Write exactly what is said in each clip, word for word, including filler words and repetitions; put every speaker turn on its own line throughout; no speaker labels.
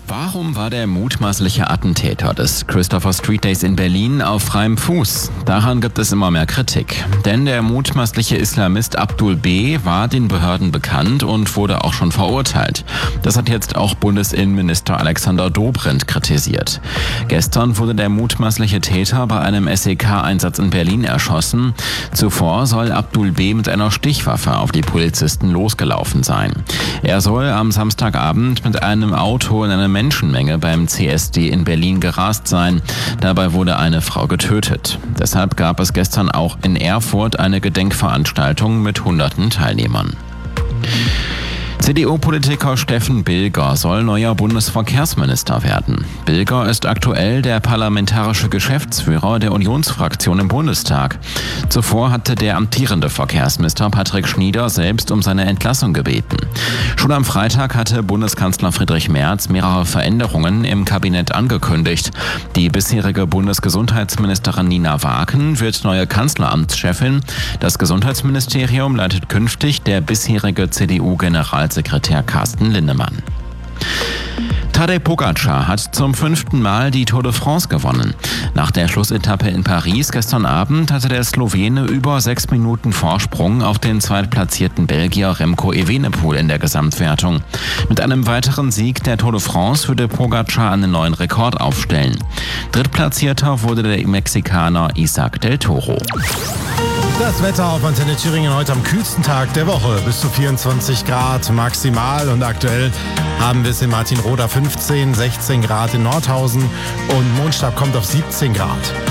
Warum war der mutmaßliche Attentäter des Christopher Street Days in Berlin auf freiem Fuß? Daran gibt es immer mehr Kritik. Denn der mutmaßliche Islamist Abdul B. war den Behörden bekannt und wurde auch schon verurteilt. Das hat jetzt auch Bundesinnenminister Alexander Dobrindt kritisiert. Gestern wurde der mutmaßliche Täter bei einem S E K-Einsatz in Berlin erschossen. Zuvor soll Abdul B. mit einer Stichwaffe auf die Polizisten losgelaufen sein. Er soll am Samstagabend mit einem Auto in einer Menschenmenge beim C S D in Berlin gerast sein. Dabei wurde eine Frau getötet. Deshalb gab es gestern auch in Erfurt eine Gedenkveranstaltung mit hunderten Teilnehmern. C D U-Politiker Steffen Bilger soll neuer Bundesverkehrsminister werden. Bilger ist aktuell der parlamentarische Geschäftsführer der Unionsfraktion im Bundestag. Zuvor hatte der amtierende Verkehrsminister Patrick Schnieder selbst um seine Entlassung gebeten. Schon am Freitag hatte Bundeskanzler Friedrich Merz mehrere Veränderungen im Kabinett angekündigt. Die bisherige Bundesgesundheitsministerin Nina Waken wird neue Kanzleramtschefin. Das Gesundheitsministerium leitet künftig der bisherige C D U-Generalsekretär Sekretär Carsten Linnemann. Tadej Pogačar hat zum fünften Mal die Tour de France gewonnen. Nach der Schlussetappe in Paris gestern Abend hatte der Slowene über sechs Minuten Vorsprung auf den zweitplatzierten Belgier Remco Evenepoel in der Gesamtwertung. Mit einem weiteren Sieg der Tour de France würde Pogačar einen neuen Rekord aufstellen. Drittplatzierter wurde der Mexikaner Isaac del Toro.
Das Wetter auf Antenne Thüringen heute am kühlsten Tag der Woche. Bis zu vierundzwanzig Grad maximal und aktuell haben wir es in Martinroda fünfzehn, sechzehn Grad in Nordhausen und Mondstab kommt auf siebzehn Grad.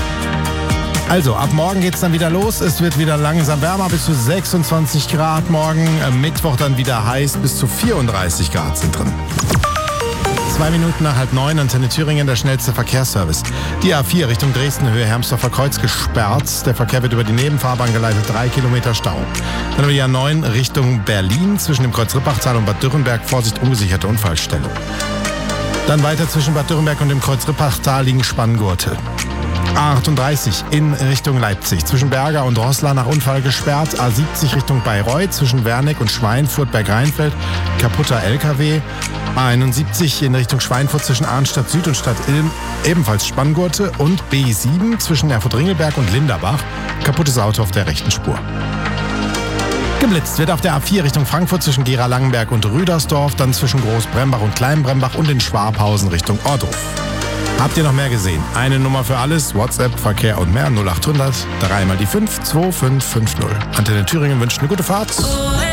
Also, ab morgen geht's dann wieder los. Es wird wieder langsam wärmer, bis zu sechsundzwanzig Grad morgen. Am Mittwoch dann wieder heiß, bis zu vierunddreißig Grad sind drin. Zwei Minuten nach halb neun, Antenne Thüringen, der schnellste Verkehrsservice. Die A vier Richtung Dresden, Höhe Hermsdorfer Kreuz gesperrt. Der Verkehr wird über die Nebenfahrbahn geleitet, drei Kilometer Stau. Dann über die A neun Richtung Berlin, zwischen dem Kreuz Rippachtal und Bad Dürrenberg, Vorsicht, ungesicherte Unfallstelle. Dann weiter zwischen Bad Dürrenberg und dem Kreuz Rippachtal liegen Spanngurte. A achtunddreißig in Richtung Leipzig, zwischen Berger und Roßla nach Unfall gesperrt. A siebzig Richtung Bayreuth, zwischen Wernick und Schweinfurt bei Greinfeld, kaputter L K W. A einundsiebzig in Richtung Schweinfurt zwischen Arnstadt Süd und Stadt Ilm, ebenfalls Spanngurte. Und B sieben zwischen Erfurt-Ringelberg und Linderbach, kaputtes Auto auf der rechten Spur. Geblitzt wird auf der A vier Richtung Frankfurt zwischen Gera-Langenberg und Rüdersdorf, dann zwischen Großbrembach und Kleinbrembach und in Schwabhausen Richtung Ohrdruf. Habt ihr noch mehr gesehen? Eine Nummer für alles, WhatsApp, Verkehr und mehr, null achthundert, dreimal die fünf, zwei fünf fünf null. Antenne Thüringen wünscht eine gute Fahrt.